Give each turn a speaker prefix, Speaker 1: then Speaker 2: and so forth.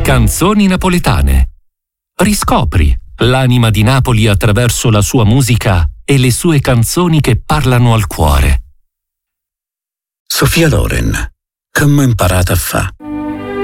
Speaker 1: Canzoni napoletane. Riscopri l'anima di Napoli attraverso la sua musica e le sue canzoni che parlano al cuore.
Speaker 2: Sofia Loren, come ho imparato a fa?